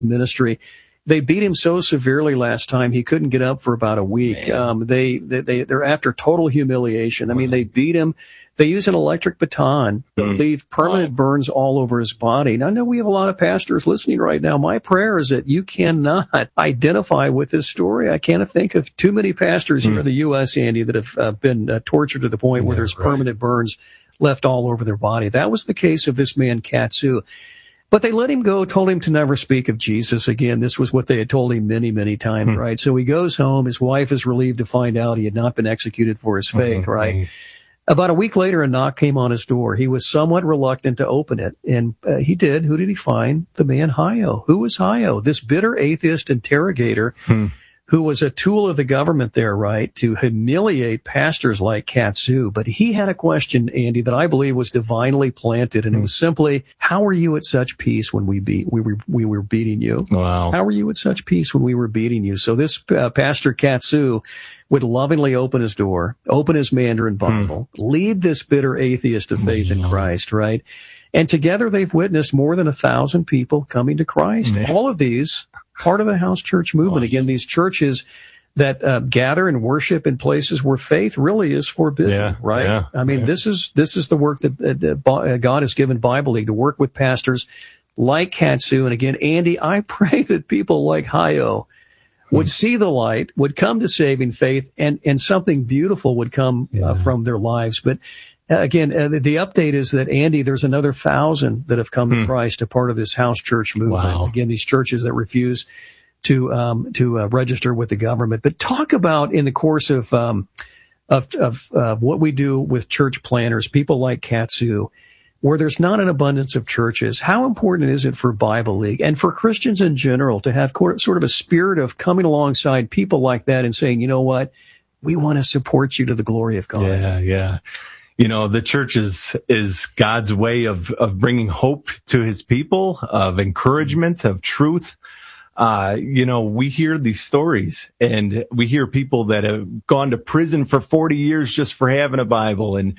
ministry. They beat him so severely last time he couldn't get up for about a week. They're after total humiliation. I mean, they beat him. They use an electric baton to leave permanent burns all over his body. Now, I know we have a lot of pastors listening right now. My prayer is that you cannot identify with this story. I can't think of too many pastors here in the U.S., Andy, that have been tortured to the point where there's permanent burns left all over their body. That was the case of this man, Katsu. But they let him go, told him to never speak of Jesus again. This was what they had told him many, many times, right? So he goes home. His wife is relieved to find out he had not been executed for his faith, right? About a week later, a knock came on his door. He was somewhat reluctant to open it, and he did. Who did he find? The man Hayo. Who was Hayo? This bitter atheist interrogator who was a tool of the government there, right, to humiliate pastors like Katsu. But he had a question, Andy, that I believe was divinely planted, and it was simply, how are you at such peace when we were beating you? Wow. How are you at such peace when we were beating you? So this Pastor Katsu would lovingly open his door, open his Mandarin Bible, lead this bitter atheist of faith in Christ, right? And together they've witnessed more than 1,000 people coming to Christ. All of these part of the house church movement. Again, these churches that gather and worship in places where faith really is forbidden, right? I mean, this is the work that God has given Bible League to work with pastors like Katsu. And again, Andy, I pray that people like Hayo would see the light, would come to saving faith, and something beautiful would come from their lives. But again, the update is that, Andy, there's another 1,000 that have come to Christ, a part of this house church movement. Wow. Again, these churches that refuse to register with the government. But talk about, in the course of what we do with church planners, people like Katsu, where there's not an abundance of churches, how important is it for Bible League and for Christians in general to have sort of a spirit of coming alongside people like that and saying, you know what, we want to support you to the glory of God. Yeah. You know, the church is God's way of bringing hope to his people, of encouragement, of truth. You know, we hear these stories, and we hear people that have gone to prison for 40 years just for having a Bible, and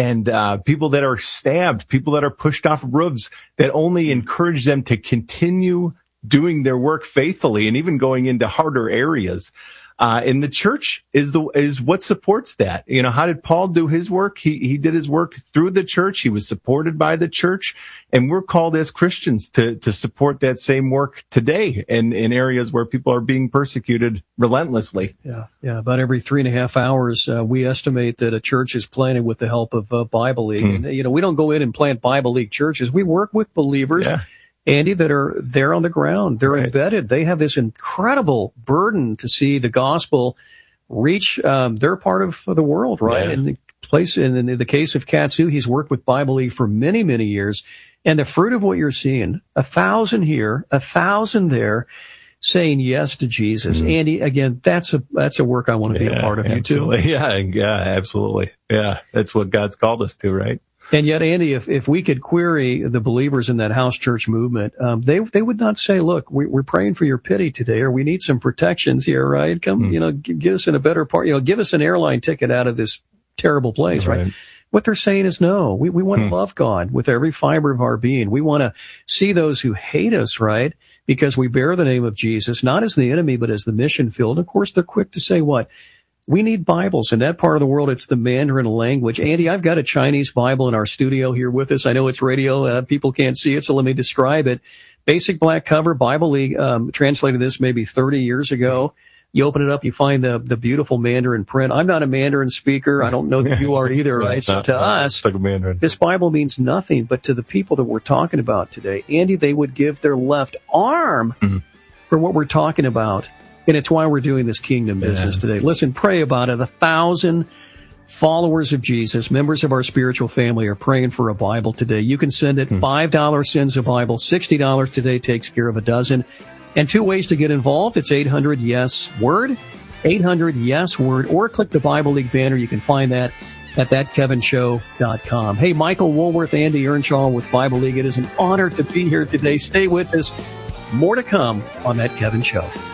people that are stabbed, people that are pushed off roofs, that only encourage them to continue doing their work faithfully and even going into harder areas. And the church is what supports that. You know, how did Paul do his work? He did his work through the church. He was supported by the church, and we're called as Christians to support that same work today in areas where people are being persecuted relentlessly. Yeah. About every 3.5 hours, we estimate that a church is planted with the help of Bible League. And, you know, we don't go in and plant Bible League churches. We work with believers. Andy, that are there on the ground. They're embedded. They have this incredible burden to see the gospel reach their part of the world, right? In the case of Katsu, he's worked with Bible League for many, many years. And the fruit of what you're seeing, 1,000 here, 1,000 there, saying yes to Jesus. Andy, again, that's a work I want to be a part of. Absolutely. You too. Yeah, absolutely. Yeah, that's what God's called us to, right? And yet, Andy, if we could query the believers in that house church movement, they would not say, look, we're praying for your pity today, or we need some protections here, right? Come, you know, get us in a better part, you know, give us an airline ticket out of this terrible place, right? What they're saying is no, we want to love God with every fiber of our being. We want to see those who hate us, right? Because we bear the name of Jesus, not as the enemy, but as the mission field. Of course, they're quick to say what? We need Bibles. In that part of the world, it's the Mandarin language. Andy, I've got a Chinese Bible in our studio here with us. I know it's radio. People can't see it, so let me describe it. Basic black cover. Bible League translated this maybe 30 years ago. You open it up, you find the beautiful Mandarin print. I'm not a Mandarin speaker. I don't know that you are either, right? So to us, this Bible means nothing, but to the people that we're talking about today, Andy, they would give their left arm for what we're talking about. And it's why we're doing this kingdom business today. Listen, pray about it. 1,000 followers of Jesus, members of our spiritual family, are praying for a Bible today. You can send it. $5 sends a Bible. $60 today takes care of a dozen. And 2 ways to get involved. It's 800-YES-WORD, 800-YES-WORD, or click the Bible League banner. You can find that at thatkevinshow.com. Hey, Michael Woolworth, Andy Earnshaw with Bible League. It is an honor to be here today. Stay with us. More to come on That Kevin Show.